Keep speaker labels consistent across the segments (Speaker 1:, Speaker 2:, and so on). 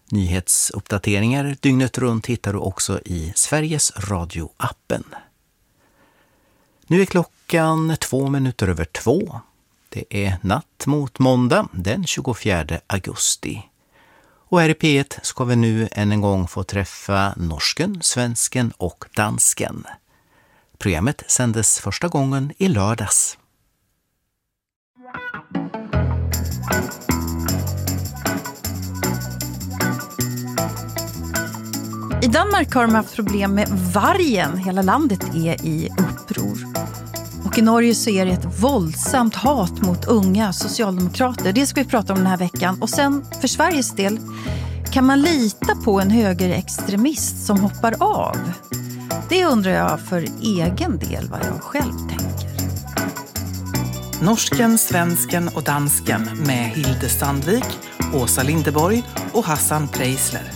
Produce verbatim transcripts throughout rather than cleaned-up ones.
Speaker 1: Nyhetsuppdateringar dygnet runt hittar du också i Sveriges Radio-appen. Nu är klockan två minuter över två. Det är natt mot måndag den tjugofjärde augusti. Och här i P ett ska vi nu än en gång få träffa norsken, svensken och dansken. Programmet sändes första gången i lördags.
Speaker 2: I Danmark har de haft problem med vargen. Hela landet är i uppror. Och i Norge så är det ett våldsamt hat mot unga socialdemokrater. Det ska vi prata om den här veckan. Och sen för Sveriges del, kan man lita på en högerextremist som hoppar av? Det undrar jag för egen del vad jag själv tänker.
Speaker 3: Norsken, svensken och dansken med Hilde Sandvik, Åsa Lindeborg och Hassan Preisler.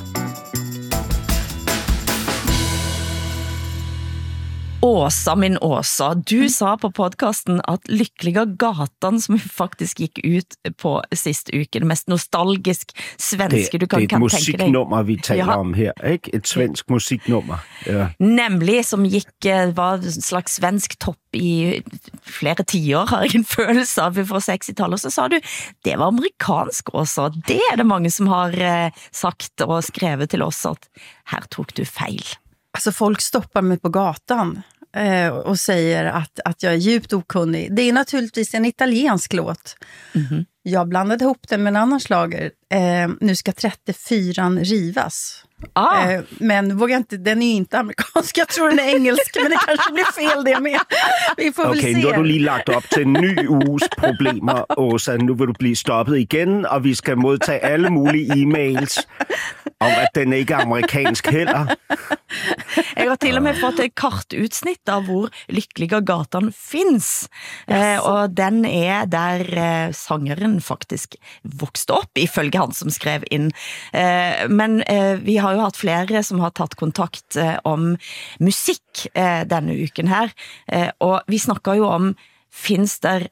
Speaker 4: Åsa, min Åsa, du sa på podcasten at Lyckliga gatan, som faktisk gikk ut på sist uke, det mest nostalgisk svenske
Speaker 5: det,
Speaker 4: du kan,
Speaker 5: kan
Speaker 4: kan
Speaker 5: tänke deg. Det er et musiknummer, vi taler ja. om her, ikke? Et svensk musiknummer. Ja.
Speaker 4: Nemlig, som gikk, var en slags svensk topp i flere tiår, har jeg en følelse av, for sekstitallet. Så sa du, det var amerikansk også. Det er det mange som har sagt og skrevet til oss, at her tok du feil.
Speaker 2: Alltså folk stoppar mig på gatan eh, och säger att, att jag är djupt okunnig. Det är naturligtvis en italiensk låt. Mm-hmm. Jag blandade ihop den med en annan slager. Eh, nu ska trettiofyran rivas.
Speaker 4: Ah.
Speaker 2: Eh, men vågar inte, den är ju inte amerikansk. Jag tror den är engelsk, men det kanske blir fel det med. Vi får
Speaker 5: okay,
Speaker 2: väl se.
Speaker 5: Nu har du lige lagt op til en ny uges problemer, Åsa. Nu vil du blive stoppet igen, og vi skal modtage alle mulige e-mails om at den ikke er amerikansk heller.
Speaker 4: Jeg har til og med fått et kartutsnitt av hvor Lyckliga gatan finns. Eh, og den er der eh, sangeren faktisk vokste opp, ifølge han som skrev inn. Eh, men eh, vi har jo hatt flere som har tatt kontakt eh, om musikk eh, denne uken her. Eh, og vi snakker jo om, finns der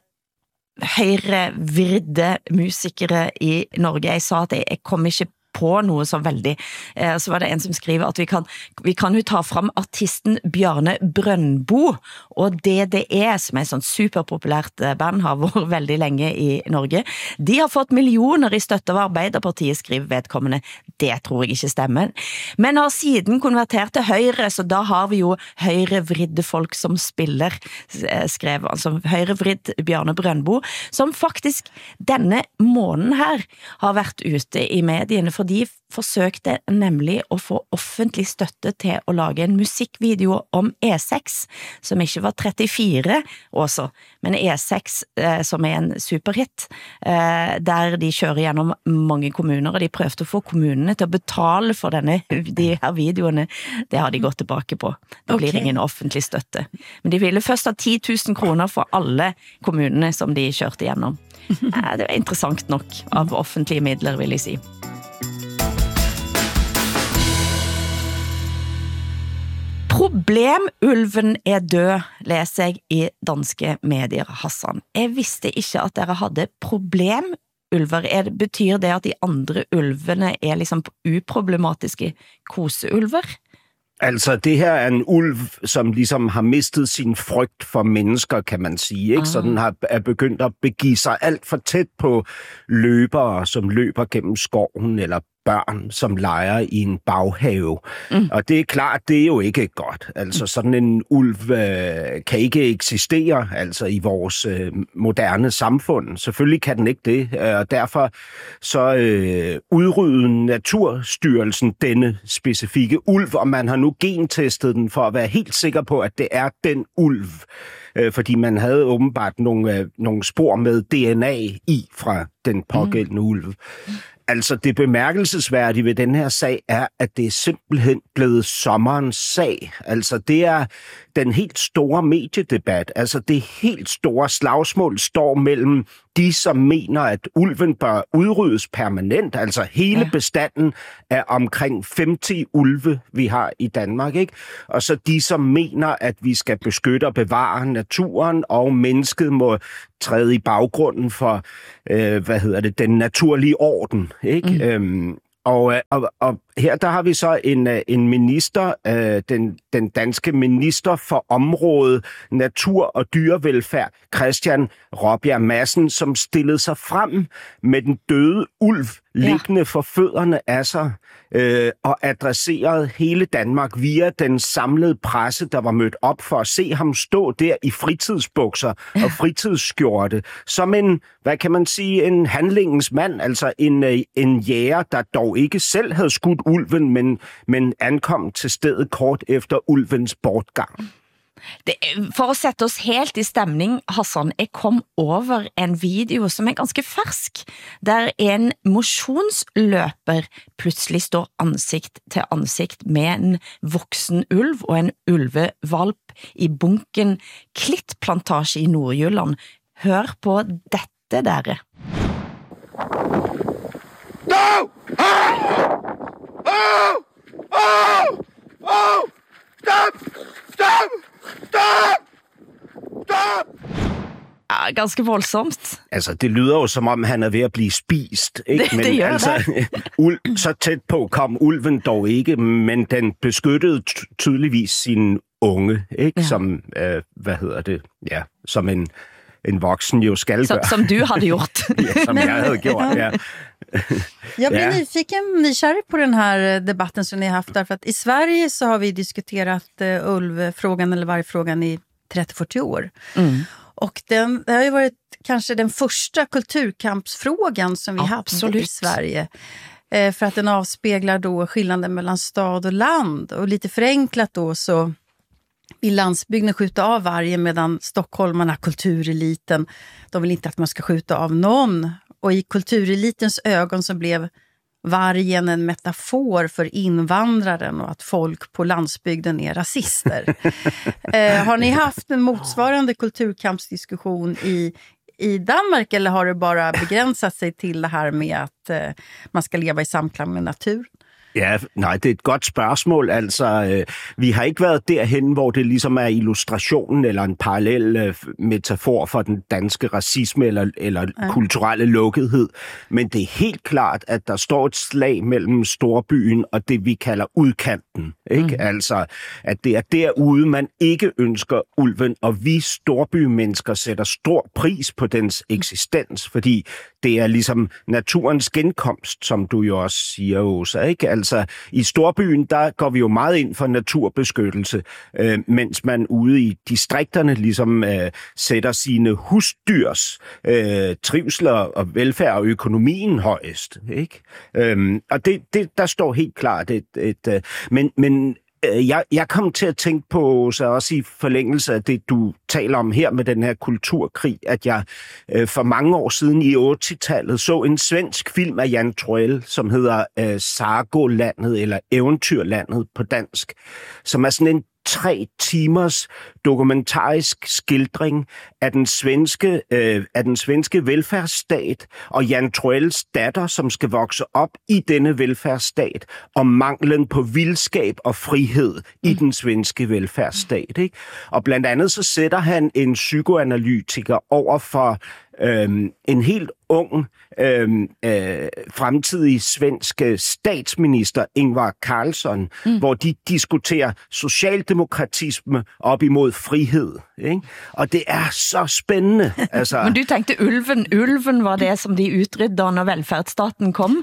Speaker 4: høyrevridde musikere i Norge? Jeg sa at jeg, jeg kom ikke på noe så veldig. Eh, så var det en som skriver at vi kan, vi kan jo ta fram artisten Bjarne Brøndbo og D D E, som er et sånt superpopulært band, har vært veldig lenge i Norge. De har fått millioner i støtte av Arbeiderpartiet, skriver vedkommende. Det tror jeg ikke stemmer. Men har siden konvertert til høyre, så da har vi jo høyrevridde folk som spiller, skrev altså høyrevridd Bjarne Brøndbo, som faktisk denne måneden her har vært ute i mediene, for de forsøkte nemlig å få offentlig støtte til å lage en musikkvideo om E seks, som ikke var trettifire også, men E seks eh, som er en superhit, eh, der de kjører gjennom mange kommuner, og de prøvde å få kommunene til å betale for denne, de her videoene. Det har de gått tilbake på. Det blir okay. ingen offentlig støtte. Men de ville først ha ti tusen kroner for alle kommunene som de kjørte gjennom. Eh, det var interessant nok av offentlige midler, vil jeg si. Problemulven er død, leser jeg i danske medier, Hassan. Jeg visste ikke at dere hadde problemulver. Er det, betyr det at de andre ulvene er liksom uproblematiske koseulver?
Speaker 5: Altså, det her er en ulv, som ligesom har mistet sin frygt for mennesker, kan man sige, ikke? Ah. Så den har, er begyndt at begive sig alt for tæt på løbere, som løber gennem skoven, eller børn, som leger i en baghave. Mm. Og det er klart, det er jo ikke godt. Altså, sådan en ulv øh, kan ikke eksistere altså i vores øh, moderne samfund. Selvfølgelig kan den ikke det, og derfor så øh, udrydde Naturstyrelsen denne specifikke ulv, og man har nu gentestet den for at være helt sikker på, at det er den ulv. Øh, fordi man havde åbenbart nogle, øh, nogle spor med D N A i fra den pågældende mm. ulv. Altså, det bemærkelsesværdige ved den her sag er, at det er simpelthen blevet sommerens sag. Altså, det er den helt store mediedebat. Altså, det helt store slagsmål står mellem de, som mener, at ulven bør udryddes permanent. Altså, hele ja. bestanden er omkring femti ulve, vi har i Danmark, ikke? Og så de, som mener, at vi skal beskytte og bevare naturen, og mennesket må træde i baggrunden for, øh, hvad hedder det, den naturlige orden, ikke? Mm. Øhm, og, og, og her der har vi så en, en minister, øh, den, den danske minister for området natur og dyrevelfærd, Christian Rabjerg Madsen, som stillede sig frem med den døde ulv liggende ja. for fødderne af sig, øh, og adresserede hele Danmark via den samlede presse, der var mødt op for at se ham stå der i fritidsbukser ja. og fritidsskjorte, som en, hvad kan man sige, en handlingens mand, altså en, en jæger, der dog ikke selv havde skudt ulven, men, men ankom til stedet kort efter ulvens bortgang.
Speaker 4: Det, for at sætte os helt i stemning, Hassan, jeg kom over en video, som er ganske fersk, der en motionsløper pludselig står ansigt til ansigt med en voksen ulv og en ulvevalp i bunken Klittplantage i Nordjylland. Hør på dette dere.
Speaker 6: No! Oh! Oh! Oh! Oh! Stop! Stop! Stop! Stop!
Speaker 4: Ja, ganske voldsomt.
Speaker 5: Altså, det lyder jo som om, han er ved at blive spist. Ikke?
Speaker 4: Det,
Speaker 5: men,
Speaker 4: det gør
Speaker 5: altså,
Speaker 4: det.
Speaker 5: Ulv, så tæt på kom ulven dog ikke, men den beskyttede ty- tydeligvis sin unge, ikke? Ja. Som, øh, hvad hedder det, ja, som en, en voksen jo skal
Speaker 4: som,
Speaker 5: gøre.
Speaker 4: Som du hade gjort.
Speaker 5: Ja, som jeg havde gjort, ja.
Speaker 2: Jag blir
Speaker 5: Ja.
Speaker 2: nyfiken, nykärlig på den här debatten som ni har haft, därför att i Sverige så har vi diskuterat uh, ulvfrågan eller vargfrågan i trettio till fyrtio år. Mm. Och den, det har ju varit kanske den första kulturkampsfrågan som vi haft i Sverige. Eh, för att den avspeglar då skillnaden mellan stad och land. Och lite förenklat då så vill landsbygden skjuta av varje, medan stockholmarna, kultureliten, de vill inte att man ska skjuta av någon. Och i kulturelitens ögon så blev vargen en metafor för invandraren och att folk på landsbygden är rasister. eh, har ni haft en motsvarande kulturkampsdiskussion i, i Danmark, eller har det bara begränsat sig till det här med att eh, man skal leva i samklang med naturen?
Speaker 5: Ja, nej, det er et godt spørgsmål. Altså, øh, vi har ikke været derhen, hvor det ligesom er illustrationen eller en parallel øh, metafor for den danske racisme eller, eller ja. kulturelle lukkethed. Men det er helt klart, at der står et slag mellem storbyen og det, vi kalder udkanten. Ikke? Mm. Altså, at det er derude, man ikke ønsker ulven, og vi storbymennesker sætter stor pris på dens eksistens, fordi det er ligesom naturens genkomst, som du jo også siger, Åsa, ikke? Altså, i storbyen, der går vi jo meget ind for naturbeskyttelse, øh, mens man ude i distrikterne ligesom øh, sætter sine husdyrs øh, trivsler og velfærd og økonomien højest, ikke? Øhm, og det, det, der står helt klart et... et øh, men, men Jeg, jeg kom til at tænke på, så også i forlængelse af det, du taler om her med den her kulturkrig, at jeg øh, for mange år siden i ottitallet så en svensk film af Jan Troell, som hedder øh, Sagolandet, eller Eventyrlandet på dansk, som er sådan en tre timers dokumentarisk skildring af den svenske, øh, af den svenske velfærdsstat og Jan Troells datter, som skal vokse op i denne velfærdsstat, og manglen på vildskab og frihed i den svenske velfærdsstat. Ikke? Og blandt andet så sætter han en psykoanalytiker over for Øhm, en helt ung øhm, øh, fremtidig svensk statsminister, Ingvar Carlsson, mm. hvor de diskuterer socialdemokratisme op imod frihed. Ikke? Og det er så spændende. Altså,
Speaker 4: Men du tænkte, ulven, ulven var det, som de utrydde, når velfærdsstaten kom?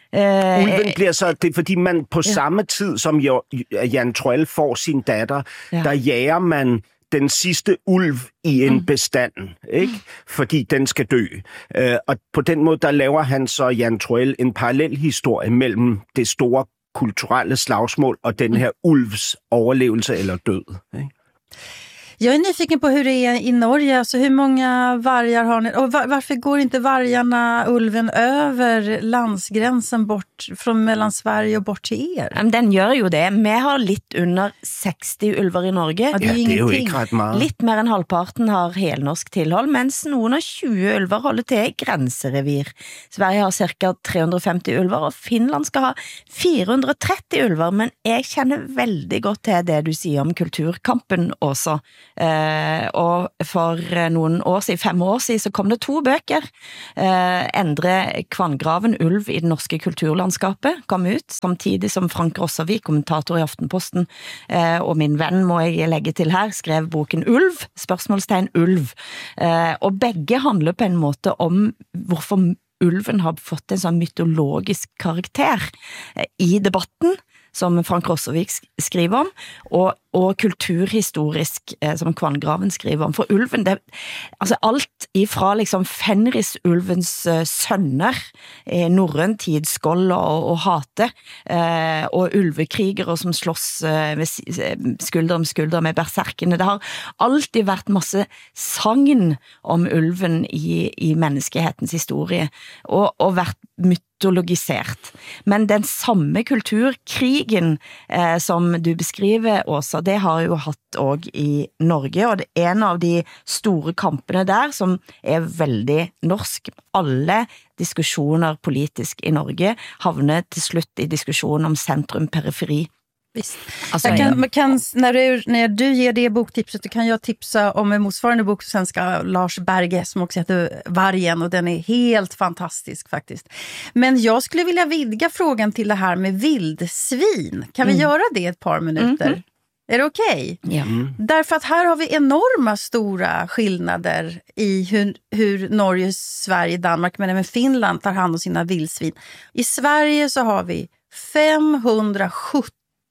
Speaker 5: Uh, Ulven bliver så, det er fordi man på ja. samme tid, som Jan Troell får sin datter, ja. der jager man den sidste ulv i en mm. bestand, ikke? Fordi den skal dø. Uh, og på den måde, der laver han så, Jan Troell, en parallel historie mellem det store kulturelle slagsmål og den her ulvs overlevelse eller død. Ikke?
Speaker 2: Jag är nyfiken på hur det är i Norge, alltså hur många vargar har ni, och var, varför går inte vargarna, ulven, över landsgränsen bort från mellan Sverige och bort till er?
Speaker 4: Den gör ju det. Vi har lite under sextio ulvar i Norge.
Speaker 2: Ja, det är,
Speaker 5: ja, det är ju inte rätt mycket.
Speaker 4: Lite mer än halvparten har helnorsk tillhåll, mens noen av tjugo ulvar håller till i gränserevir. Sverige har cirka trehundrafemtio ulvar, och Finland ska ha fyrahundratrettio ulvar, men jag känner väldigt gott till det du säger om kulturkampen också. Eh, og for noen år siden, fem år siden, så kom det to bøker. Eh, Endre Kvanngraven, Ulv i det norske kulturlandskapet, kom ut, samtidig som Frank Rossavik, kommentator i Aftenposten, eh, og min venn, må jeg legge til her, skrev boken Ulv, spørsmålstegn Ulv. Eh, og begge handler på en måte om hvorfor ulven har fått en sånn mytologisk karakter eh, i debatten, som Frank Rossavik skriver om, og, og kulturhistorisk, eh, som Kvanngraven skriver om. For ulven, det, altså alt ifra liksom Fenris-ulvens uh, sønner, eh, norrøn tid, Skoll og, og Hate, eh, og ulvekrigere som slåss eh, med skulder om skulder med berserkene. Det har alltid vært masse sagn om ulven i, i menneskehetens historie, og, og vært mytologisert. Men den samme kulturkrigen eh, som du beskriver, Åsa, det har jo hatt også i Norge, og det er en av de store kampene der som er veldig norsk. Alle diskussioner politisk i Norge havner til slutt i diskussion om centrum-periferi.
Speaker 2: Visst. Alltså, jag kan, kan, när, du, när du ger det boktipset, så kan jag tipsa om en motsvarande bok svenska Lars Berge som också heter Vargen, och den är helt fantastisk faktiskt. Men jag skulle vilja vidga frågan till det här med vildsvin. Kan vi mm. göra det ett par minuter? Mm-hmm. Är det okej? Okay?
Speaker 4: Ja. Mm.
Speaker 2: Därför att här har vi enorma stora skillnader i hur, hur Norge, Sverige, Danmark men även Finland tar hand om sina vildsvin. I Sverige så har vi femhundrasjuttio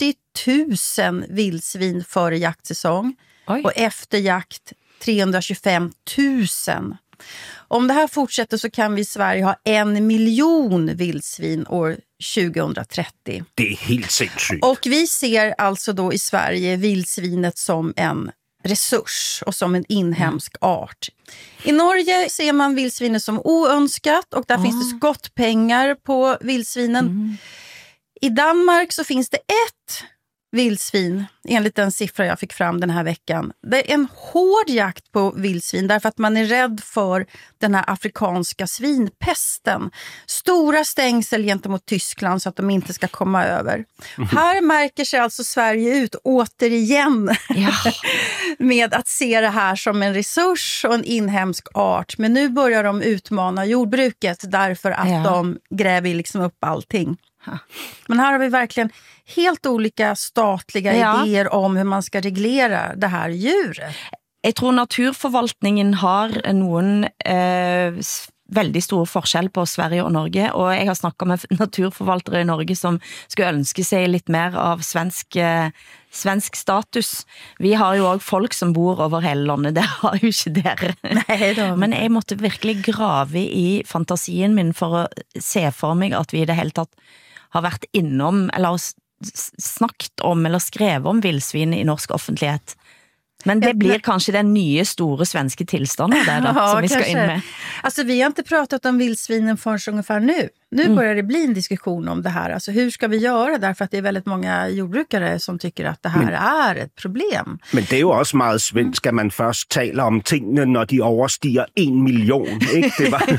Speaker 2: tusen vildsvin före jaktsäsong. Oj. Och efter jakt trehundratjugofem tusen. Om det här fortsätter så kan vi i Sverige ha en miljon vildsvin år tjugohundratrettio.
Speaker 5: Det är helt sindssygt.
Speaker 2: Och vi ser alltså då i Sverige vildsvinet som en resurs och som en inhemsk mm. art. I Norge ser man vildsvinet som oönskat, och där ah. finns det skottpengar på vildsvinen. Mm. I Danmark så finns det ett vildsvin, enligt den siffra jag fick fram den här veckan. Det är en hård jakt på vildsvin därför att man är rädd för den här afrikanska svinpesten. Stora stängsel gentemot Tyskland så att de inte ska komma över. Mm. Här märker sig alltså Sverige ut återigen ja. med att se det här som en resurs och en inhemsk art. Men nu börjar de utmana jordbruket därför att ja. de gräver liksom upp allting. Men här har vi verkligen helt olika statliga ja. idéer om hur man ska reglera det här djuret.
Speaker 4: Jag tror naturforvaltningen har någon eh, väldigt stor forskjell på Sverige och Norge, och jag har snackat med naturforvaltere i Norge som skulle önska sig lite mer av svensk eh, svensk status. Vi har ju också folk som bor över hela landet, det har ju inte där. Nej, då. Men jag måste verkligen grave i fantasien min för att se för mig att vi i det helt tatt har varit inom eller snackat om eller skrevet om vildsvin i norsk offentlighet. Men det blir kanske den nya stora svenska tillståndet där då, ja, som vi ska kanske. in med.
Speaker 2: Alltså vi har inte pratat om vildsvinen förrän ungefär nu. Nu mm. börjar det bli en diskussion om det här. Alltså hur ska vi göra? Därför att det är väldigt många jordbrukare som tycker att det här men, är ett problem.
Speaker 5: Men det är ju också meget svensk att man först talar om tingene när de överstiger en miljon. Ikke? Det var...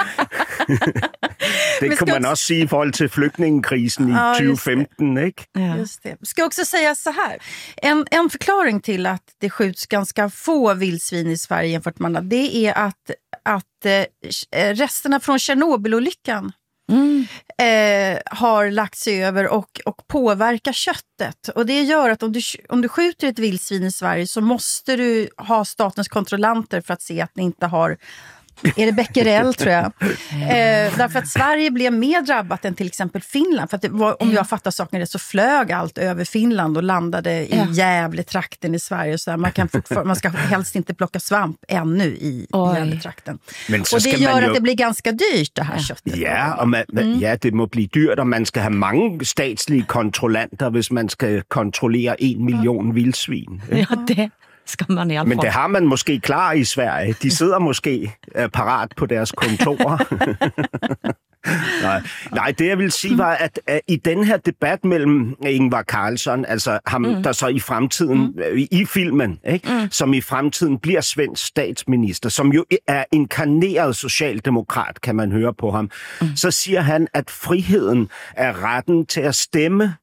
Speaker 5: Det kan man också säga i forhold till flyktingkrisen i ja, tjugo femton, inte?
Speaker 2: Ja. Just det. Ska också säga så här. En, en förklaring till att det skjuts ganska få vildsvin i Sverige jämfört med andra, det är att, att eh, resterna från Tjernobylolyckan Mm. Eh, har lagt sig över och, och påverkar köttet. Och det gör att om du, om du skjuter ett vildsvin i Sverige så måste du ha statens kontrollanter för att se att ni inte har... Är det becquerel tror jag. Eh, därför att Sverige blev mer drabbat än till exempel Finland. För att det var, om jag fattar saken rätt så flög allt över Finland och landade i ja. Gävletrakten i Sverige. Så man, kan man ska helst inte plocka svamp ännu i Gävletrakten. Och det gör ju... att det blir ganska dyrt det här ja. köttet.
Speaker 5: Ja, och man, mm. ja, det må bli dyrt och man ska ha många statsliga kontrollanter hvis man ska kontrollera en miljon vildsvin.
Speaker 4: Ja, det... Ska man i alla fall.
Speaker 5: Men det har man måske klar i Sverige. De sidder måske uh, parat på deres kontorer. nej, nej, det jeg vil sige var, at uh, i den her debat mellem Ingvar Carlsson, altså ham, mm. der så i fremtiden, mm. uh, i filmen, ikke, mm. som i fremtiden bliver svensk statsminister, som jo er inkarneret socialdemokrat, kan man høre på ham, mm. så siger han, at friheden er retten til at stemme,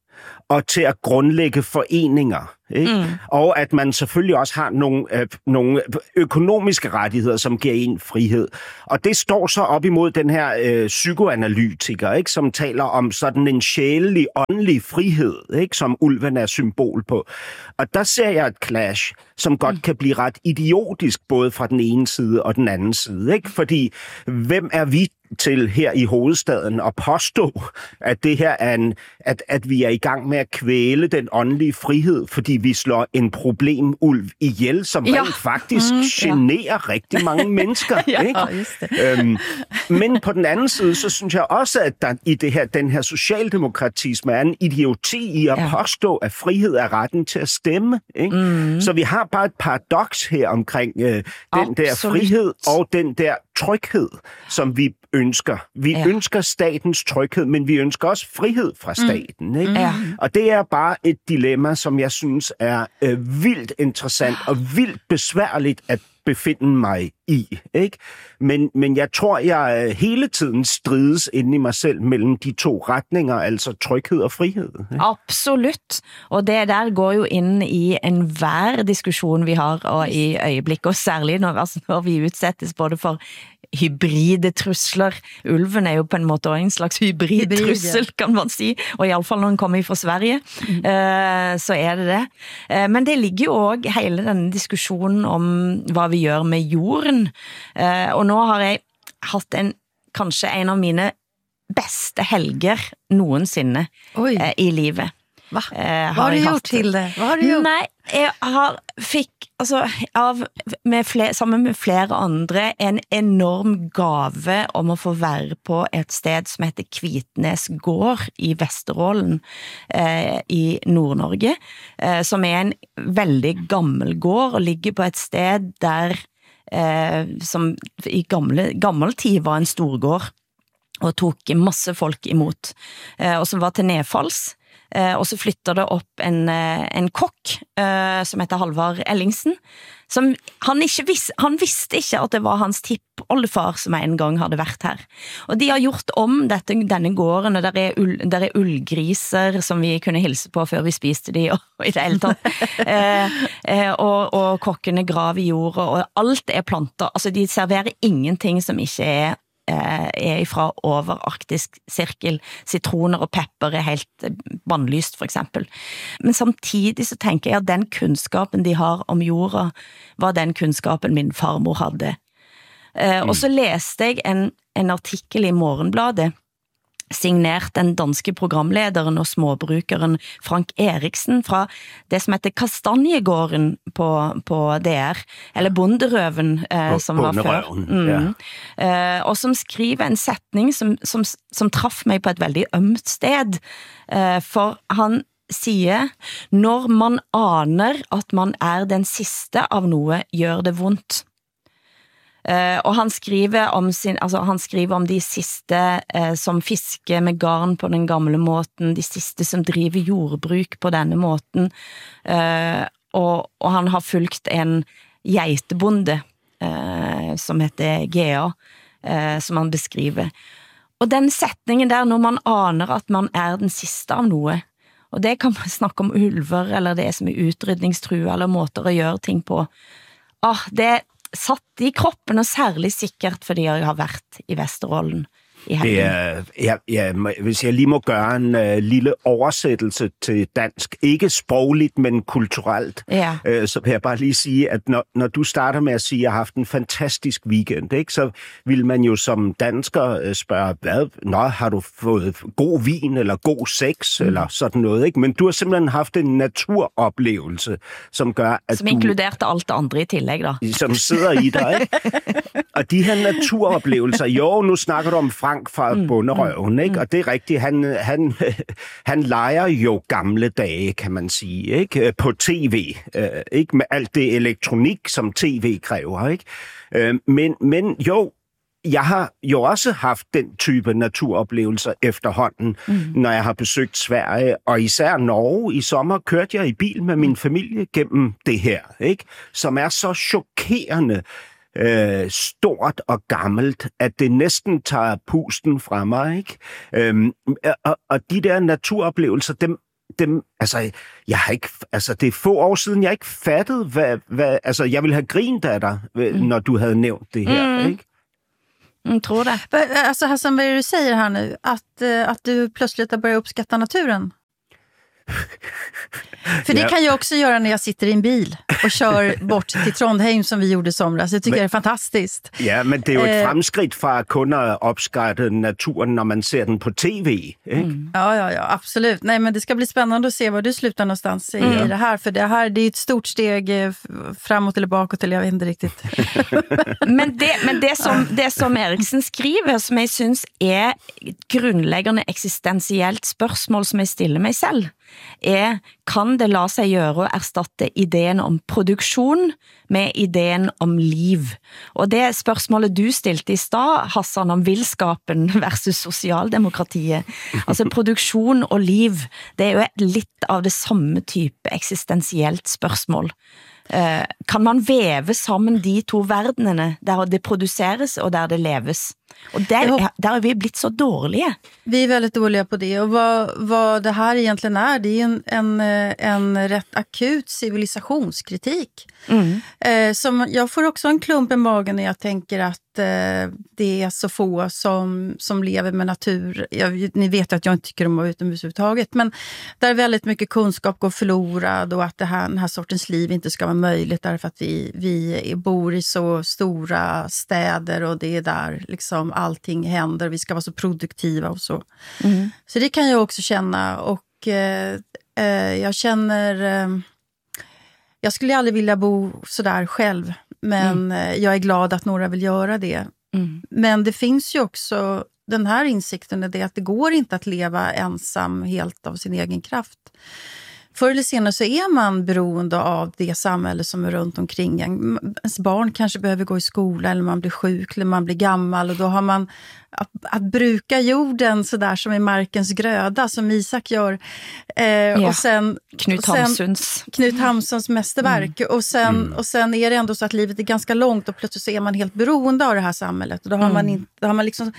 Speaker 5: og til at grundlægge foreninger. Ikke? Mm. Og at man selvfølgelig også har nogle, øh, nogle økonomiske rettigheder, som giver en frihed. Og det står så op imod den her øh, psykoanalytiker, ikke? Som taler om sådan en sjælelig, åndelig frihed, ikke? Som ulven er symbol på. Og der ser jeg et clash, som godt mm. kan blive ret idiotisk, både fra den ene side og den anden side. Ikke? Fordi hvem er vi til her i hovedstaden at påstå, at det her er en, at, at vi er i gang med at kvæle den åndelige frihed, fordi vi slår en problemulv ihjel, som ja. rent faktisk mm, generer ja. rigtig mange mennesker. ja, ikke? Øhm, men på den anden side, så synes jeg også, at der i det her, den her socialdemokratisme er en idioti i at ja. påstå, at frihed er retten til at stemme. Ikke? Mm. Så vi har bare et paradoks her omkring øh, den Absolut. der frihed og den der tryghed, som vi ønsker. Vi ja. ønsker statens tryghed, men vi ønsker også frihed fra staten. Mm. Ikke? Ja. Og det er bare et dilemma, som jeg synes er øh, vildt interessant og vildt besværligt at befinde mig i. Ikke? Men, men jeg tror, jeg hele tiden strides inde i mig selv mellem de to retninger, altså tryghed og frihed. Ikke?
Speaker 4: Absolut. Og det der går jo ind i en hver diskussion vi har, og i øjeblik, og særligt når, altså, når vi udsættes både for hybride trusler. Ulven er jo på en måte en slags hybrid, hybrid trussel, ja. kan man si. Og i alle fall når den kommer fra Sverige, mm. uh, så er det det. Uh, men det ligger jo også hele denne diskussionen om hvad vi gør med jorden. Uh, og nå har jeg haft en, kanskje en av mine beste helger noensinne uh, i livet.
Speaker 2: Hva? Uh, har, Hva har du gjort til det? Hva har du gjort?
Speaker 4: Nei, jeg har fikk, altså, av, med flere, sammen med flere andre, en enorm gave om å få være på et sted som heter Kvitnes gård i Vesterålen eh, i Nord-Norge, eh, som er en veldig gammel gård og ligger på et sted der eh, som i gamle, gammel tid var en storgård og tok masse folk imot, eh, og som var til nedfalls. Uh, og så flytter det upp en, uh, en kokk uh, som heter Halvard Ellingsen, som han, ikke vis, han visste ikke at det var hans tippoldefar som en gang hadde vært her. Og de har gjort om dette, denne gården, og der er, ull, der er ullgriser som vi kunne hilse på før vi spiste de, og, og i det hele tatt. uh, uh, og, og kokkene graver i jorda, og alt er planter. Altså de serverer ingenting som ikke er er fra over arktisk cirkel. Citroner og pepper er helt bannlyst, for eksempel. Men samtidig så tenker jeg at den kunnskapen de har om jorda, var den kunnskapen min farmor hadde. Eh, og så leste jeg en, en artikkel i Morgenbladet, signert den danske programlederen og småbrukeren Frank Eriksen fra det som heter Kastanjegården på, på D R, eller Bonderøven eh, som var før. Mm. Ja. Eh, og som skriver en setning som, som, som traff meg på et veldig ømt sted, eh, for han sier, når man aner at man er den siste av noe, gjør det vondt. Uh, og han skriver om sin, altså han skriver om de siste uh, som fisker med garn på den gamle måten, de siste som driver jordbruk på denne måten, uh, og, og han har fulgt en geitebonde uh, som heter Gea, uh, som han beskriver. Og den setningen der, når man aner at man er den siste av noe, og det kan man snakke om ulver, eller det som er utrydningstrue, eller måter å gjøre ting på, ah, det er satt i kroppen, og særlig sikkert, fordi jeg har vært i Vesterålen i helgen.
Speaker 5: Det er, ja, ja, hvis jeg lige må gøre en uh, lille oversættelse til dansk, ikke sprogligt, men kulturelt, ja. uh, så vil jeg bare lige sige, at når, når du starter med at sige, at jeg har haft en fantastisk weekend, ikke, så vil man jo som dansker spørge, hvad? Nå, har du fået god vin, eller god sex, mm. eller sådan noget, ikke? Men du har simpelthen haft en naturoplevelse, som gør, at
Speaker 4: som du... Som inkluderte alt det andre i tillæg, da.
Speaker 5: Som sidder i dig, ikke? Og de her naturoplevelser, jo, nu snakker du om Frank fra mm, Bonderøven, ikke? Mm. Og det er rigtigt, han, han, han leger jo gamle dage, kan man sige, ikke? På tv, ikke? Med alt det elektronik, som tv kræver, ikke? Men, men jo, jeg har jo også haft den type naturoplevelser efterhånden, mm. når jeg har besøgt Sverige, og især Norge. I sommer kørte jeg i bil med min familie gennem det her, ikke? Som er så chokerende, Øh, stort og gammelt, at det næsten tager pusten fra mig, ikke? Øhm, og, og de der naturoplevelser, dem, dem, altså, jeg har ikke, altså, det er få år siden, jeg ikke fattede, hvad, hvad, altså, jeg ville have grint af dig, mm. når du havde nævnt det her,
Speaker 4: mm.
Speaker 5: ikke?
Speaker 4: Jag tror det.
Speaker 2: Alltså Hassan, vad är det du säger här nu? Att, att du plötsligt har börjat uppskatta naturen? För det ja. kan jag också göra när jag sitter i en bil och kör bort till Trondheim som vi gjorde i somras. Jag tycker men, det är fantastiskt.
Speaker 5: Ja, men det är ju ett eh, framskritt för att kunna uppskatta naturen när man ser den på tv. Mm.
Speaker 2: Ja, ja, ja, absolut. Nej, men det ska bli spännande att se var du slutar någonstans i, mm. i det här. För det här det är ett stort steg framåt eller bakåt, eller jag vet inte riktigt.
Speaker 4: men det, men det, som, det som Eriksen skriver, som jag syns är grundläggande existentiellt spørsmål som jag stiller mig själv, är, kan det la sig göra att erstatta idén om produktion med idén om liv? Och det spørsmålet du stilte i stad, Hassan, om villskapen versus socialdemokratiet. Alltså produktion och liv, det är ju lite av det samma typ existentiellt spørsmål. Uh, kan man väva samman de två världarna där det produceras och där det leves? Och där, där har vi blivit så dåliga.
Speaker 2: Vi är väldigt dåliga på det. Och vad, vad det här egentligen är, det är en, en, en rätt akut civilisationskritik. Mm. Eh, som, jag får också en klump i magen när jag tänker att eh, det är så få som, som lever med natur. Jag, ni vet att jag inte tycker om att vara utomhus överhuvudtaget. Men där väldigt mycket kunskap går förlorad och att det här, den här sortens liv inte ska vara möjligt därför att vi, vi bor i så stora städer och det är där liksom allting händer, vi ska vara så produktiva och så. Mm. Så det kan jag också känna och eh, eh, jag känner eh, jag skulle aldrig vilja bo så där själv, men mm. eh, jag är glad att några vill göra det. Mm. Men det finns ju också den här insikten är det att det går inte att leva ensam helt av sin egen kraft. Förr eller senare så är man beroende av det samhälle som är runt omkring en. Ens barn kanske behöver gå i skola eller man blir sjuk eller man blir gammal och då har man att, att bruka jorden så där som i markens gröda som Isak gör. Eh, ja. och sen,
Speaker 4: Knut Hamsuns.
Speaker 2: Knut Hamsuns mästerverk. Mm. Och, sen, mm. och sen är det ändå så att livet är ganska långt och plötsligt så är man helt beroende av det här samhället. Och då har mm. man, in, då har man liksom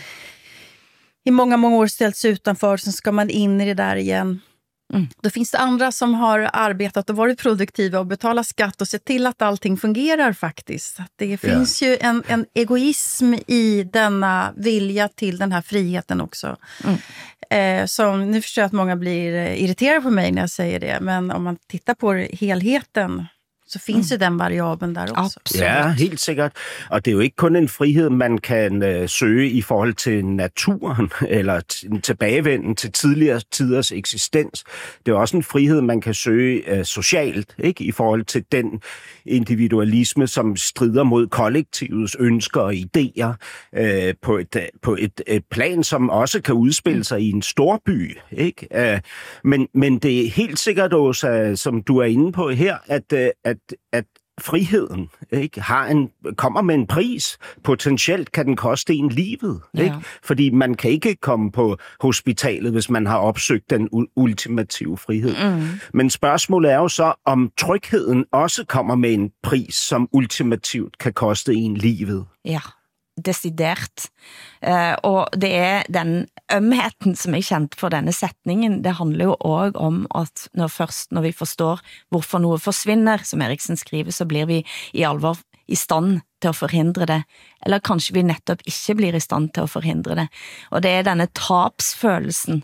Speaker 2: i många, många år ställts utanför och sen ska man in i det där igen. Mm. Då finns det andra som har arbetat och varit produktiva och betalat skatt och sett till att allting fungerar faktiskt. Det finns yeah. ju en, en egoism i denna vilja till den här friheten också. Mm. Eh, som, nu förstår jag att många blir irriterade på mig när jag säger det, men om man tittar på helheten så finns mm. ju den variabeln där också.
Speaker 5: Absolut. Ja, helt sikkert. Og det er jo ikke kun en frihed, man kan øh, søge i forhold til naturen, eller en tilbagevenden til tidligere tiders eksistens. Det er også en frihed, man kan søge øh, socialt, ikke? I forhold til den individualisme, som strider mod kollektivets ønsker og idéer øh, på, et, på et, et plan, som også kan udspille sig i en storby. Ikke? Øh, men, men det er helt sikkert også, som du er inde på her, at, at at friheden ikke, har en, kommer med en pris. Potentielt kan den koste en livet. Ikke? Ja. Fordi man kan ikke komme på hospitalet, hvis man har opsøgt den u- ultimative frihed. Mm. Men spørgsmålet er jo så, om trygheden også kommer med en pris, som ultimativt kan koste en livet.
Speaker 4: Ja, decidert. Uh, og det er den ømheten som er kjent for denne setningen. Det handler jo også om at når først når vi forstår hvorfor noe forsvinner, som Eriksen skriver, så blir vi i alvor i stand til å forhindre det. Eller kanskje vi nettopp ikke blir i stand til å forhindre det. Og det er denne tapsfølelsen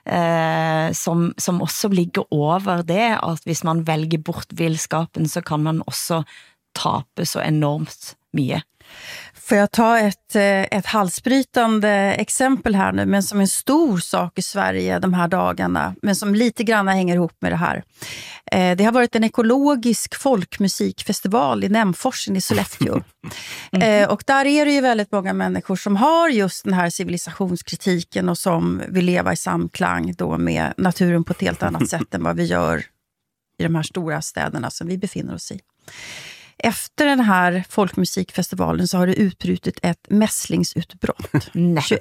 Speaker 4: uh, som, som også ligger over det, at hvis man velger bort villskapen, så kan man også tape så enormt mye.
Speaker 2: Får jag ta ett, ett halsbrytande exempel här nu, men som en stor sak i Sverige de här dagarna, men som lite grann hänger ihop med det här. Det har varit en ekologisk folkmusikfestival i Nämforsen i Sollefteå. Mm. Och där är det ju väldigt många människor som har just den här civilisationskritiken och som vill leva i samklang då med naturen på ett helt annat sätt än vad vi gör i de här stora städerna som vi befinner oss i. Efter den här folkmusikfestivalen så har det utbrutit ett mässlingsutbrott.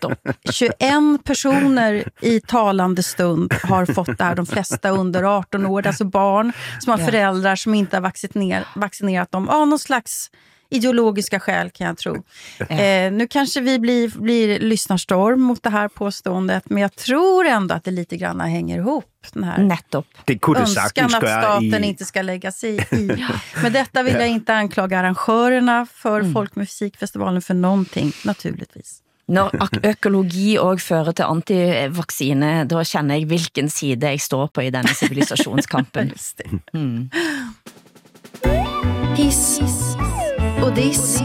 Speaker 2: tjugoett personer i talande stund har fått det här, de flesta under arton år, alltså barn som har föräldrar som inte har vaccinerat, vaccinerat dem av någon slags ideologiska skäl kan jag tro. Eh, nu kanske vi blir, blir lyssnarstorm mot det här påståendet, men jag tror ändå att det lite grann hänger ihop. Den här
Speaker 4: Nettopp.
Speaker 5: Det kunne det
Speaker 2: önskan att staten
Speaker 5: i...
Speaker 2: inte ska lägga sig i. Men detta vill jag inte anklaga arrangörerna för mm. Folkmusikfestivalen för någonting, naturligtvis.
Speaker 4: Når økologi også fører til antivaksine, da kjenner jeg hvilken side jeg står på i denne civilisationskampen. Mm.
Speaker 2: Hiss og diss.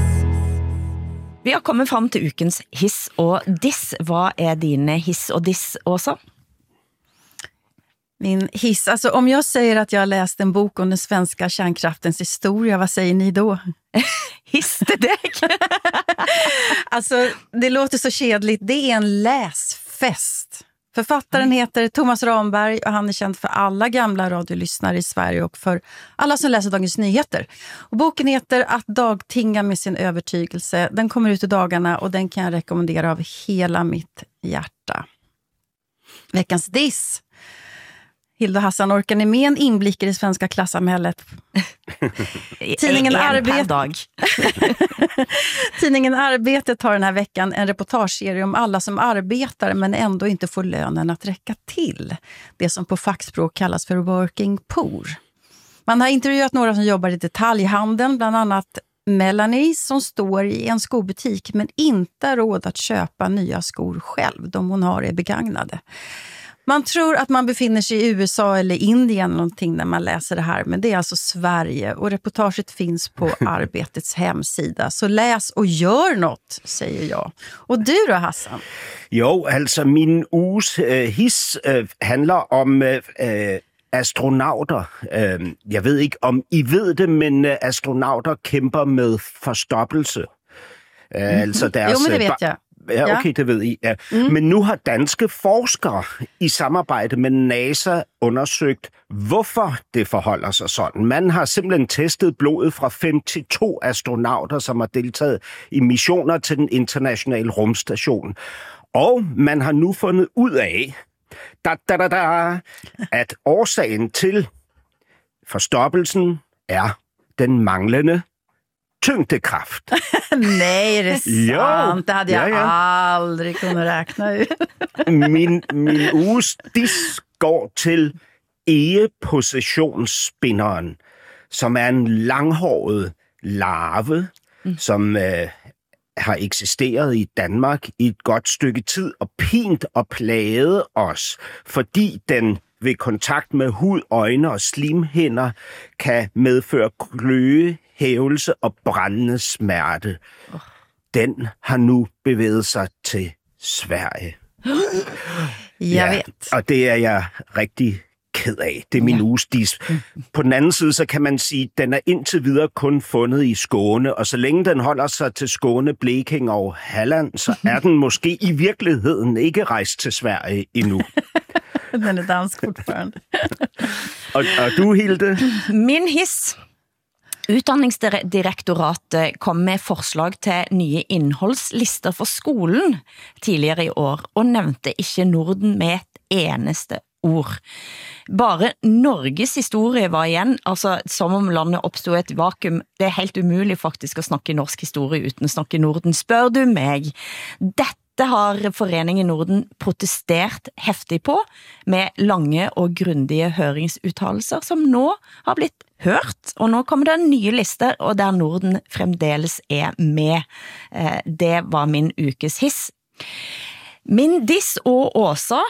Speaker 4: Vi har kommet frem til ukens hiss og diss. Hvad er dine hiss og diss, Åsa?
Speaker 2: Min hiss, alltså om jag säger att jag har läst en bok om den svenska kärnkraftens historia, vad säger ni då?
Speaker 4: Hiss det dig?
Speaker 2: Alltså det låter så kedligt, det är en läsfest. Författaren mm. heter Thomas Ramberg och han är känd för alla gamla radiolyssnare i Sverige och för alla som läser Dagens Nyheter. Och boken heter Att dagtinga med sin övertygelse. Den kommer ut i dagarna och den kan jag rekommendera av hela mitt hjärta. Veckans diss. Hilda Hassan, orkar ni med en inblick i det svenska klassamhället? Tidningen, Arbet... Tidningen Arbetet har den här veckan en reportageserie om alla som arbetar men ändå inte får lönen att räcka till. Det som på fackspråk kallas för working poor. Man har intervjuat några som jobbar i detaljhandeln, bland annat Melanie som står i en skobutik men inte har råd att köpa nya skor själv. De hon har är begagnade. Man tror att man befinner sig i U S A eller Indien eller någonting när man läser det här. Men det är alltså Sverige och reportaget finns på Arbetets hemsida. Så läs och gör något, säger jag. Och du då, Hassan?
Speaker 5: Jo, altså min uges øh, his øh, handler om øh, astronauter. Øh, jeg ved ikke, om I ved det, men øh, astronauter kæmper med forstoppelse. Øh, altså deres,
Speaker 2: jo, men det vet jeg.
Speaker 5: Ja, okay, det ved I. Ja. Mm. Men nu har danske forskere i samarbejde med NASA undersøgt, hvorfor det forholder sig sådan. Man har simpelthen testet blodet fra femoghalvtreds astronauter, som har deltaget i missioner til den internationale rumstation. Og man har nu fundet ud af, da, da, da, da, at årsagen til forstoppelsen er den manglende tyngdekraft.
Speaker 2: Nej, det är sant. Det hade jag ja, ja. aldrig kunnat räkna ut.
Speaker 5: min, min uges diss går til egepossessionsspinderen, som er en langhåret larve, mm. som øh, har eksisteret i Danmark i et godt stykke tid og pint og plaget os, fordi den ved kontakt med hud, øjne og slimhinder kan medføre kløe, hævelse og brændende smerte. Den har nu bevæget sig til Sverige.
Speaker 2: Jeg
Speaker 5: ja,
Speaker 2: vet.
Speaker 5: Og det er jeg rigtig ked af. Det er min ja. uges dis. På den anden side, så kan man sige, at den er indtil videre kun fundet i Skåne, og så længe den holder sig til Skåne, Blekinge og Halland, så er den måske i virkeligheden ikke rejst til Sverige endnu.
Speaker 2: Den er dansk fortfarande.
Speaker 5: og, og du, Hilde?
Speaker 4: Min hiss. Utdanningsdirektoratet kom med forslag til nye innholdslister for skolen tidligere i år, og nevnte ikke Norden med et eneste ord. Bare Norges historie var igjen, altså som om landet opstod et vakuum. Det er helt umulig faktisk å snakke norsk historie uten å snakke Norden, spør du meg. Dette Det har Foreningen Norden protestert heftig på, med lange og grundige høringsuttalelser, som nå har blitt hørt. Og nå kommer det nye lister, og der Norden fremdeles er med. Det var min ukes hiss. Min diss og Åsa,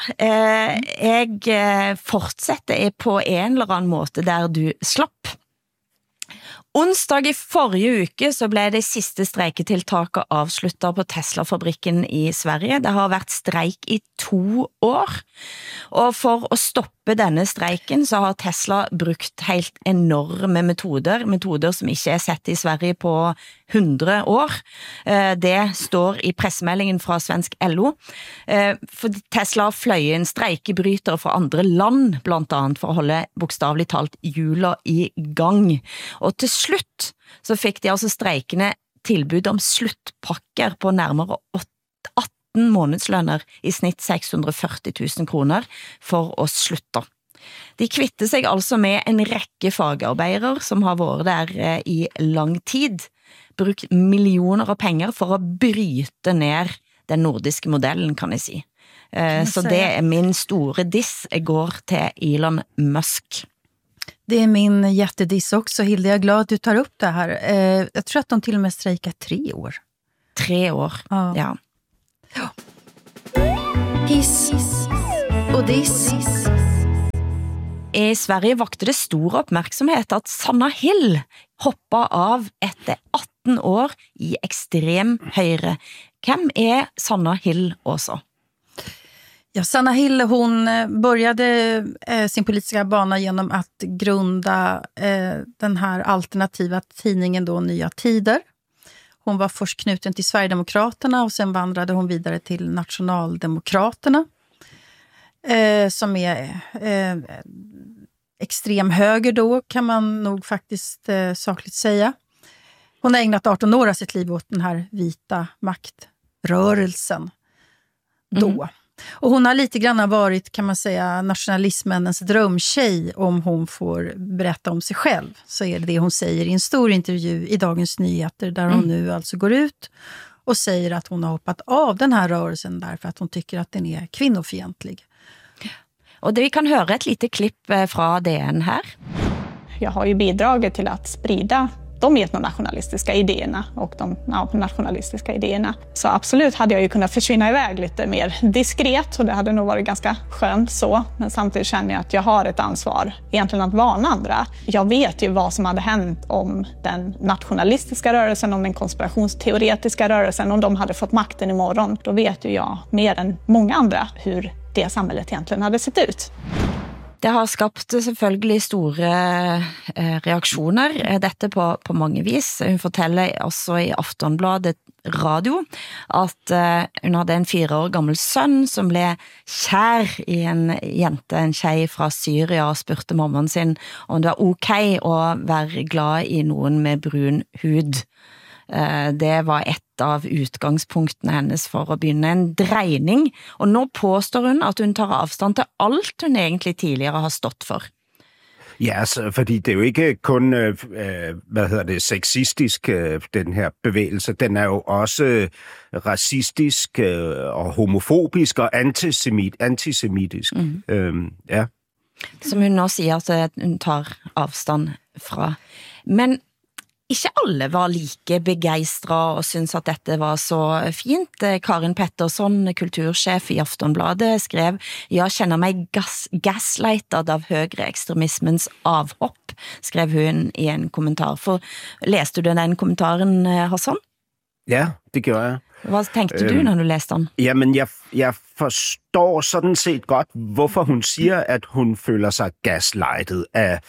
Speaker 4: jeg fortsetter på en eller annen måte der du slapp. Onsdag i forrige uke så ble det siste streiketiltaket avsluttet på Tesla-fabrikken i Sverige. Det har vært streik i to år, og for å stoppe denne streiken så har Tesla brukt helt enorme metoder, metoder som ikke er sett i Sverige på hundre år. Det står i pressemeldingen fra svensk L O. For Tesla fløy en streikebrytere fra andre land, blant annet for å holde bokstavelig talt hjula i gang. Og til slutt så fikk de altså streikende tilbud om sluttpakker på nærmere atten månedslønner, i snitt seks hundre og førti tusen kroner, for å slutte. De kvitte seg altså med en rekke fagarbeidere som har vært der i lang tid. brukt miljoner av pengar för att bryta ner den nordiska modellen, kan jag säga. Uh, så det är min stora diss går till Elon Musk.
Speaker 2: Det är min jättediss också, Hilde. Jag är glad att du tar upp det här. Uh, jag tror att de till och med strejkar tre år.
Speaker 4: Tre år,
Speaker 2: ja.
Speaker 4: ja.
Speaker 2: ja. Hiss och diss.
Speaker 4: I Sverige vakte det stor uppmärksamhet att Sanna Hill hoppade av efter arton år i extrem höjre. Vem är Sanna Hill också?
Speaker 2: Ja, Sanna Hill, hon började eh, sin politiska bana genom att grunda eh, den här alternativa tidningen då, Nya Tider. Hon var först knuten till Sverigedemokraterna och sen vandrade hon vidare till Nationaldemokraterna. Eh, som är eh, extrem höger då, kan man nog faktiskt eh, sakligt säga. Hon har ägnat arton år av sitt liv åt den här vita maktrörelsen då. Mm. Och hon har lite grann varit, kan man säga, nationalismens drömtjej. Om hon får berätta om sig själv, så är det det hon säger i en stor intervju i Dagens Nyheter, där hon mm. nu alltså går ut och säger att hon har hoppat av den här rörelsen därför att hon tycker att den är kvinnofientlig.
Speaker 4: Och det vi kan höra ett litet klipp från D N här.
Speaker 7: Jag har ju bidragit till att sprida de etnonationalistiska idéerna och de ja, nationalistiska idéerna. Så absolut hade jag ju kunnat försvinna iväg lite mer diskret, och det hade nog varit ganska skönt så. Men samtidigt känner jag att jag har ett ansvar egentligen att varna andra. Jag vet ju vad som hade hänt om den nationalistiska rörelsen, om den konspirationsteoretiska rörelsen, om de hade fått makten imorgon. Då vet ju jag mer än många andra hur det samhället egentligen hade sett ut.
Speaker 4: Det har skapt selvfølgelig store eh, reaktioner, dette på, på mange vis. Hun forteller også i Aftonbladet Radio at eh, hun hadde en fire år gammel sønn som blev kær i en jente, en tjej fra Syria, og spurgte mammaen sin om det var ok å være glad i noen med brun hud. Det var ett av utgangspunktene hennes for å begynne en drejning, og nå påstår hun at hun tar avstand til alt hun egentlig tidligere har stått for.
Speaker 5: Ja, altså, fordi det er jo ikke kun, øh, hvad hedder det, sexistisk, øh, den her bevægelse. Den er jo også øh, racistisk øh, og homofobisk og antisemit, antisemitisk. Mm. Øhm, ja.
Speaker 4: Som hun nå siger at hun tar afstand fra. Men ikke alle var like begejstret og synes at dette var så fint. Karin Pettersson, kultursjef i Aftonbladet, skrev: «Jeg kjenner meg gas gaslightet av høyreekstremismens avhopp», skrev hun i en kommentar. For læste du den kommentaren, Hassan?
Speaker 5: Ja, det gjorde jeg.
Speaker 4: Hvad tænkte øhm, du, når du læste den?
Speaker 5: Jamen, jeg, jeg forstår sådan set godt, hvorfor hun siger, at hun føler sig gaslightet af,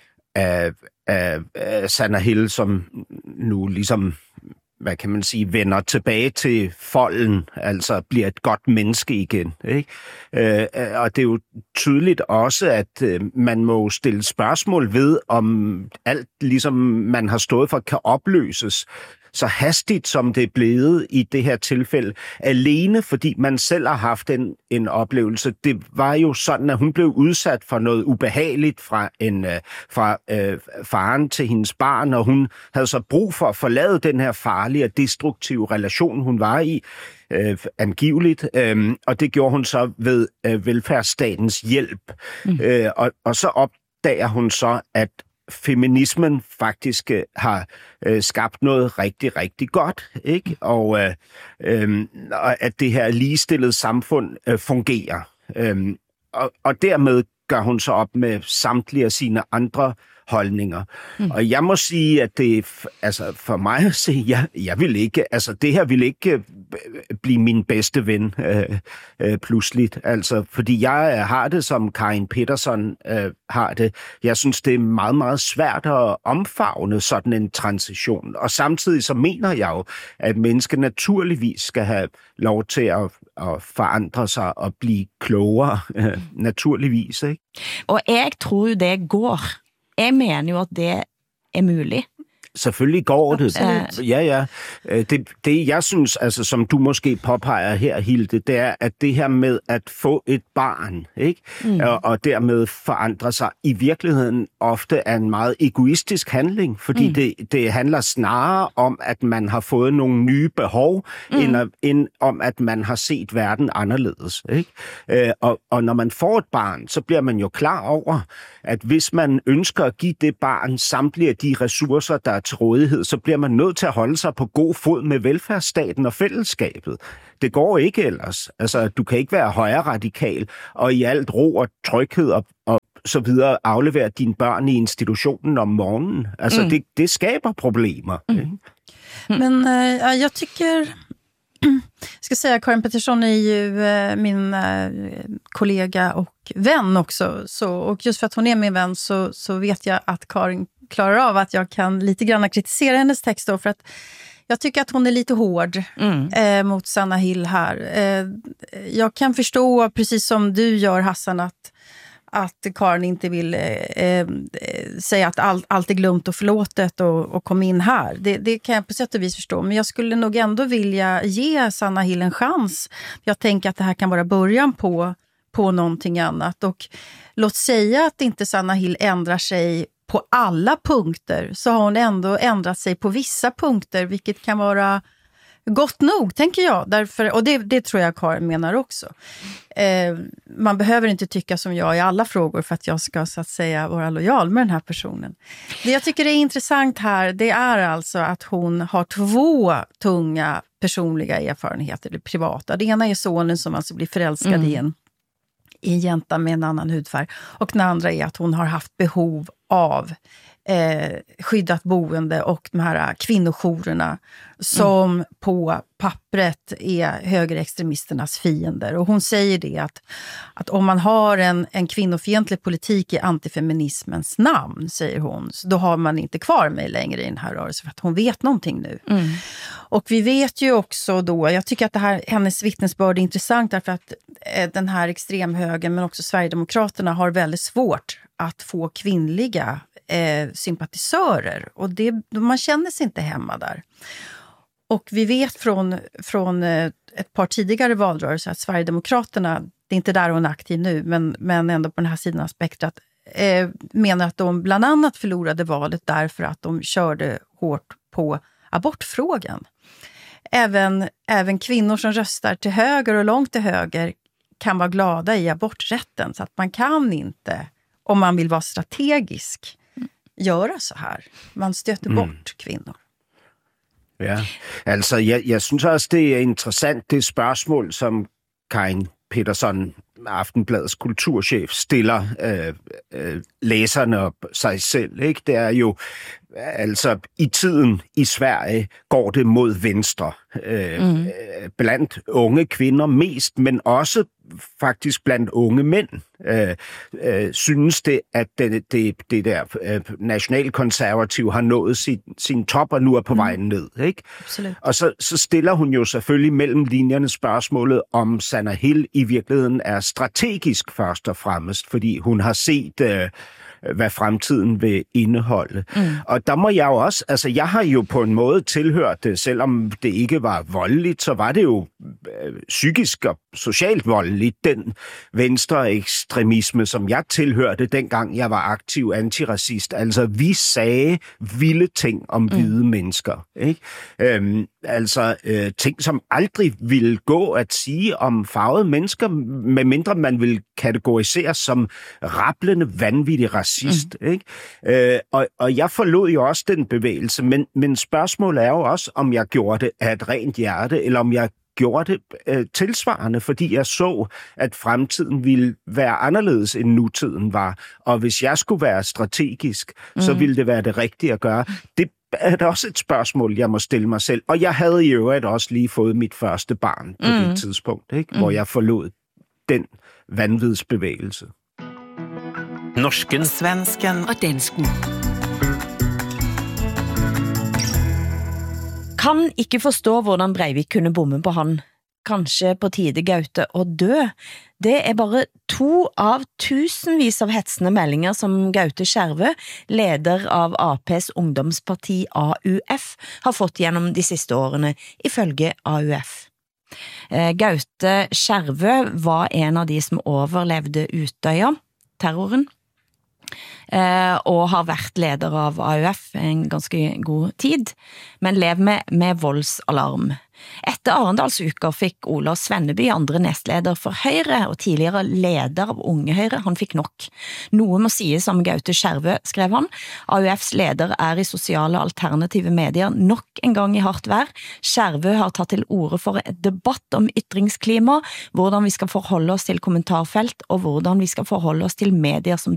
Speaker 5: af af Sanna Hill, som nu ligesom, hvad kan man sige, vender tilbage til folden, altså bliver et godt menneske igen. Ikke? Øh, og det er jo tydeligt også, at øh, man må stille spørgsmål ved, om alt, ligesom man har stået for, kan opløses så hastigt, som det er blevet i det her tilfælde, alene fordi man selv har haft en, en oplevelse. Det var jo sådan, at hun blev udsat for noget ubehageligt fra, en, fra øh, faren til hendes barn, og hun havde så brug for at forlade den her farlige og destruktive relation, hun var i, øh, angiveligt, øh, og det gjorde hun så ved øh, velfærdsstatens hjælp. Mm. Øh, og, og så opdager hun så, at feminismen faktisk øh, har øh, skabt noget rigtig, rigtig godt, ikke? Og, øh, øh, og at det her ligestillede samfund øh, fungerer. Øh, og, og dermed gør hun så op med samtlige af sine andre holdninger. Mm. Og jeg må sige, at det, altså for mig at se, jeg, jeg vil ikke, altså det her vil ikke blive min bedste ven øh, øh, pludseligt. Altså, fordi jeg har det, som Karin Pettersson øh, har det. Jeg synes, det er meget, meget svært at omfavne sådan en transition. Og samtidig så mener jeg jo, at mennesker naturligvis skal have lov til at, at forandre sig og blive klogere. Øh, naturligvis, ikke?
Speaker 4: Og jeg tror det går. Jeg mener jo, at det er muligt.
Speaker 5: selvfølgelig går det.
Speaker 2: Absolut.
Speaker 5: Ja, ja. Det, det, jeg synes, altså, som du måske påpeger her, Hilde, det er, at det her med at få et barn, ikke? Mm. Og, og dermed forandre sig, i virkeligheden ofte er en meget egoistisk handling, fordi mm. det, det handler snarere om, at man har fået nogle nye behov, mm. end, at, end om, at man har set verden anderledes. Ikke? Øh, og, og når man får et barn, så bliver man jo klar over, at hvis man ønsker at give det barn samtlige af de ressourcer, der er til rådighed, så bliver man nødt til at holde sig på god fod med velfærdsstaten og fællesskabet. Det går ikke ellers. Altså, du kan ikke være højre radikal og i alt ro og tryghed og, og så videre aflevere dine børn i institutionen om morgenen. Altså, mm. det, det skaber problemer.
Speaker 2: Mm.
Speaker 5: Ikke?
Speaker 2: Men äh, jag tycker... Jag ska säga, Karin Pettersson är ju äh, min äh, kollega och vän också. Så, och just för att hon är min vän så, så vet jag att Karin klarar av att jag kan lite grann kritisera hennes text då, för att jag tycker att hon är lite hård mm. eh, mot Sanna Hill här. Eh, jag kan förstå, precis som du gör, Hassan, att, att Karin inte vill eh, säga att all, allt är glömt och förlåtet och, och kom in här. Det, det kan jag på sätt och vis förstå. Men jag skulle nog ändå vilja ge Sanna Hill en chans. Jag tänker att det här kan vara början på, på någonting annat. Och låt säga att inte Sanna Hill ändrar sig på alla punkter, så har hon ändå ändrat sig på vissa punkter, vilket kan vara gott nog, tänker jag. Därför, och det, det tror jag Karin menar också. Eh, man behöver inte tycka som jag i alla frågor för att jag ska, så att säga, vara lojal med den här personen. Det jag tycker är intressant här, det är alltså att hon har två tunga personliga erfarenheter, det privata. Det ena är sonen som alltså blir förälskad mm. i en i en jänta med en annan hudfärg. Och den andra är att hon har haft behov av eh, skyddat boende och de här kvinnojourerna som mm. på pappret är högerextremisternas fiender. Och hon säger det att, att om man har en, en kvinnofientlig politik i antifeminismens namn, säger hon, så då har man inte kvar mig längre i den här rörelsen, för att hon vet någonting nu. Mm. Och vi vet ju också då, jag tycker att det här, hennes vittnesbörd är intressant därför att eh, den här extremhögern men också Sverigedemokraterna har väldigt svårt att få kvinnliga eh, sympatisörer. Och det, man känner sig inte hemma där. Och vi vet från, från eh, ett par tidigare valrörelser att Sverigedemokraterna, det är inte där hon är aktiv nu, men, men ändå på den här sidan av spektrat, eh, menar att de bland annat förlorade valet därför att de körde hårt på abortfrågan. Även, även kvinnor som röstar till höger och långt till höger kan vara glada i aborträtten. Så att man kan inte, om man vill vara strategisk, göra så här. Man stöter mm. bort kvinnor.
Speaker 5: Ja, altså jeg, jeg synes også, det er interessant, det spørgsmål, som Karin Pettersson, Aftenbladets kulturchef, stiller øh, øh, læserne og sig selv. Ikke? Det er jo, altså i tiden i Sverige går det mod venstre. Øh, mm. Blandt unge kvinder mest, men også faktisk blandt unge mænd. Øh, øh, synes det, at det, det, det der øh, nationalkonservativ har nået sin, sin top og nu er på mm. vej ned. Ikke?
Speaker 2: Absolut.
Speaker 5: Og så, så stiller hun jo selvfølgelig mellem linjerne spørgsmålet, om Sanna Hill i virkeligheden er strategisk først og fremmest, fordi hun har set, øh, hvad fremtiden vil indeholde. Mm. Og der må jeg jo også, altså jeg har jo på en måde tilhørt det, selvom det ikke var voldeligt, så var det jo øh, psykisk og socialt voldeligt, den venstre ekstremisme, som jeg tilhørte, dengang jeg var aktiv antiracist. Altså vi sagde vilde ting om mm. hvide mennesker. Ikke? Øhm, altså øh, ting, som aldrig ville gå at sige om farvede mennesker, medmindre man ville kategoriseres som rablende, vanvittig racist. Mm. Ikke? Øh, og, og jeg forlod jo også den bevægelse, men, men spørgsmålet er jo også, om jeg gjorde det af et rent hjerte, eller om jeg gjorde det øh, tilsvarende, fordi jeg så, at fremtiden ville være anderledes, end nutiden var. Og hvis jeg skulle være strategisk, mm. så ville det være det rigtige at gøre. Det er da også et spørgsmål, jeg må stille mig selv. Og jeg havde i øvrigt også lige fået mit første barn på mm. det tidspunkt, ikke? Mm. hvor jeg forlod den vanvidsbevægelse.
Speaker 3: Norsken, svensken
Speaker 8: og dansken.
Speaker 4: Kan ikke forstå hvordan Breivik kunne bomme på han. kanskje på tide, Gaute, å dø. Det er bare to av tusenvis av hetsende meldinger som Gaute Skjervø, leder av A P's ungdomsparti A U F, har fått gjennom de siste årene, ifølge A U F. Gaute Skjervø var en av de som overlevde Utøya, terroren, og har vært leder av A U F en ganske god tid, men lev med, med voldsalarm. Etter Arendalsuka fikk Ola Svenneby, andre nestleder for Høyre og tidligere leder av Unge Høyre, han fikk nok. Noe må sies om Gaute Skjervø, skrev han. A U F's leder er i sosiale alternative medier nok en gang i hardt vær. Skjervø har tatt til orde for et debatt om ytringsklima, hvordan vi skal forholde oss til kommentarfelt, og hvordan vi skal forholde oss til medier som